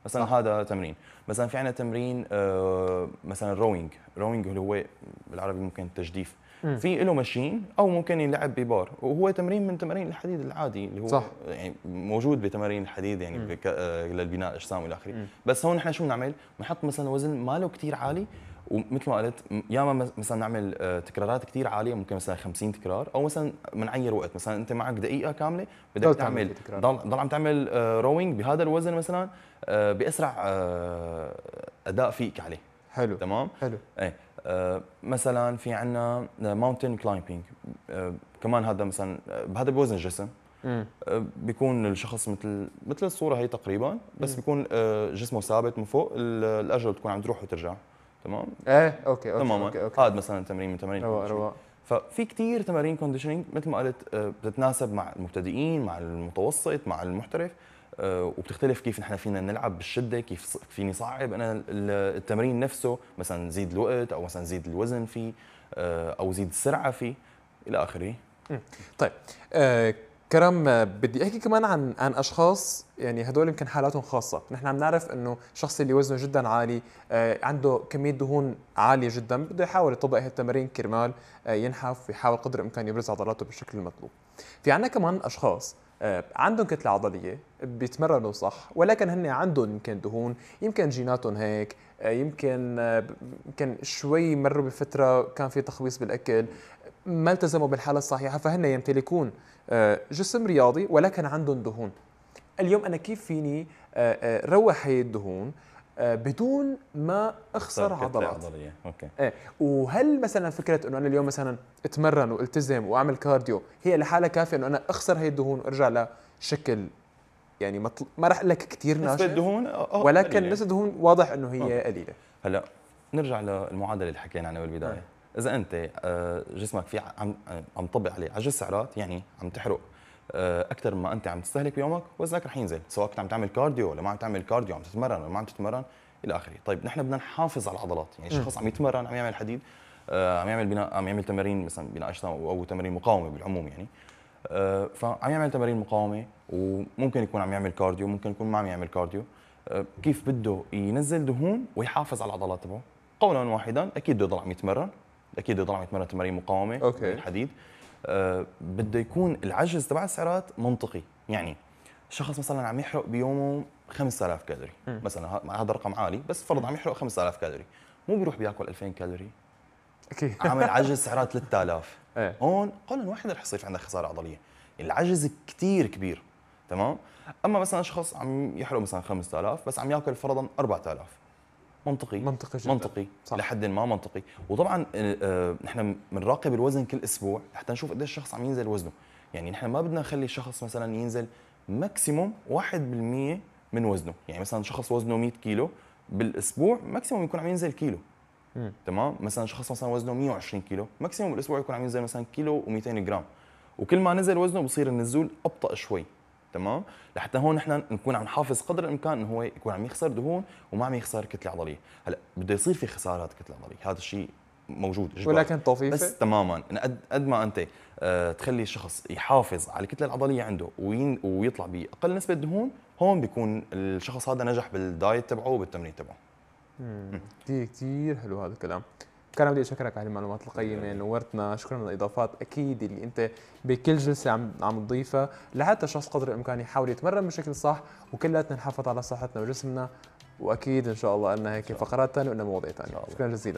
مثلا هذا تمرين. مثلا في عندنا تمرين مثلا روينج اللي هو بالعربي ممكن تجديف. في له ماشين او ممكن يلعب ببار، وهو تمرين من تمارين الحديد العادي اللي هو صح. يعني موجود بتمارين الحديد يعني للبناء الاجسام والى اخره. بس هون نحن شو بنعمل؟ بنحط مثلا وزن ماله كثير عالي، ومثل ما قلت ياما مثلا نعمل تكرارات كثير عاليه، ممكن مثلا 50 تكرار، او مثلا بنعير وقت. مثلا انت معك دقيقه كامله بدك تعمل ضل عم تعمل روينج بهذا الوزن مثلا باسرع اداء فيك عليه. حلو. تمام. حلو. ايه مثلا في عندنا ماونتن كلايمبينج، كمان هذا مثلا بهذا بوزن الجسم. بيكون الشخص مثل الصوره هي تقريبا، بس بيكون جسمه ثابت من فوق، الارجل بتكون عم تروح وترجع. تمام. ايه اوكي اوكي تماما. اوكي هذا مثلا تمرين من تمارين رواق رواق. ففي كثير تمارين كونديشنينج مثل ما قلت بتتناسب مع المبتدئين، مع المتوسط، مع المحترف، وبتختلف كيف نحن فينا نلعب بالشده، كيف فيني صعب انا التمرين نفسه، مثلا زيد الوقت او مثلا زيد الوزن فيه، او زيد السرعه فيه الى اخره. طيب كرم، بدي احكي كمان عن اشخاص يعني هدول يمكن حالاتهم خاصه. نحن عم نعرف انه الشخص اللي وزنه جدا عالي عنده كميه دهون عاليه جدا، بده يحاول يطبق هي التمارين كرمال ينحف ويحاول قدر الامكان يبرز عضلاته بالشكل المطلوب. في عندنا كمان اشخاص عندهم كتله عضليه بيتمرنوا صح، ولكن هن عندهم يمكن دهون، يمكن جيناتهم هيك، يمكن شوي مروا بفتره كان في تخبيص بالاكل، ما التزموا بالحالة الصحيحة، فهن يمتلكون جسم رياضي ولكن عندهم دهون. اليوم أنا كيف فيني روح هي الدهون بدون ما أخسر عضلات؟ اوكي. وهل مثلا فكرة أنه أنا اليوم مثلا أتمرن والتزم وأعمل كارديو هي لحالها كافية أنه أنا أخسر هي الدهون وأرجع لشكل يعني ما راح أقول لك كثير ناشف، نسبة الدهون ولكن نسبة الدهون واضح أنه هي قليلة. هلا نرجع للمعادلة اللي حكينا عنها بالبداية. إذا أنت جسمك في عم تطبق عليه عجز سعرات، يعني عم تحرق أكثر ما أنت عم تستهلك بيومك، وزنك رح ينزل، سواء كنت عم تعمل كارديو ولا ما عم تعمل كارديو، عم تتمرن ولا ما عم تتمرن إلى آخره. طيب نحن بدنا نحافظ على العضلات، يعني شخص عم يتمرن، عم يعمل حديد، عم يعمل بناء، عم يعمل تمارين مثلا بناء أجسام أو تمارين مقاومة بالعموم يعني. فعم يعمل تمارين مقاومة، وممكن يكون عم يعمل كارديو، ممكن يكون ما عم يعمل كارديو. كيف بده ينزل دهون ويحافظ على العضلات تبعه؟ قولا واحدا اكيد بده يضل عم يتمرن، اكيد بده يضل عم يتمرن تمارين مقاومه بالحديد. بده يكون العجز تبع السعرات منطقي، يعني شخص مثلا عم يحرق بيومه 5000 كالوري مثلا، هذا رقم عالي، بس فرض عم يحرق 5000 كالوري، مو بيروح بياكل 2000 كالوري اكيد عامل عجز سعرات 3000. هون قولا واحدا رح يصير في عندك خساره عضليه، العجز كثير كبير. تمام. اما مثلا شخص عم يحرق مثلا 5000 بس عم ياكل فرضا 4000، منطقي جدا. منطقي لحد ما منطقي. وطبعا نحن بنراقب الوزن كل اسبوع لحتى نشوف قديش الشخص عم ينزل وزنه. يعني نحن ما بدنا نخلي الشخص مثلا ينزل ماكسيموم 1% من وزنه، يعني مثلا شخص وزنه 100 كيلو بالاسبوع ماكسيموم يكون عم ينزل كيلو. تمام. مثلا شخص مثلا وزنه 120 كيلو ماكسيموم بالاسبوع يكون عم ينزل مثلا كيلو و200 جرام، وكل ما نزل وزنه بصير النزول ابطا شوي. تمام. لحتى هون نحن نكون عم نحافظ قدر الامكان انه هو يكون عم يخسر دهون وما عم يخسر كتله عضليه. هلا بده يصير في خسارات كتله عضليه، هذا الشيء موجود إجبار. ولكن طفيفه بس تماما قد ما انت تخلي الشخص يحافظ على الكتله العضليه عنده ويطلع باقل نسبه دهون، هون بيكون الشخص هذا نجح بالدايت تبعه وبالتمرين تبعه. كثير حلو هذا الكلام. كان بدي اشكرك على المعلومات القيمه، نورتنا، شكرا على الاضافات اكيد اللي انت بكل جلسه عم تضيفها لحتى الشخص قدر الامكان يحاول يتمرن بشكل صح، وكلياتنا نحافظ على صحتنا وجسمنا. واكيد ان شاء الله لنا هيك فقرات ثانيه ولنا مواضيع ثانيه. شكرا جزيلا.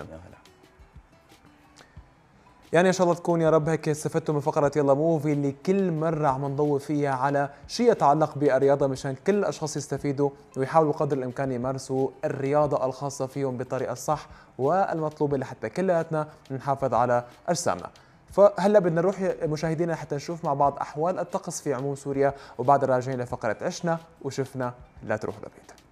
يعني ان شاء الله تكون يا رب هيك استفدتوا من فقره يلا موفي اللي كل مره عم نضوي فيها على شيء يتعلق بالرياضه مشان كل الاشخاص يستفيدوا ويحاولوا قدر الامكان يمارسوا الرياضه الخاصه فيهم بالطريقه الصح والمطلوبه لحتى كلياتنا نحافظ على اجسامنا. فهلا بدنا نروح مشاهدينا حتى نشوف مع بعض احوال الطقس في عموم سوريا، وبعد راجعين لفقره عشنا وشفنا. لا تروحوا لبعيد.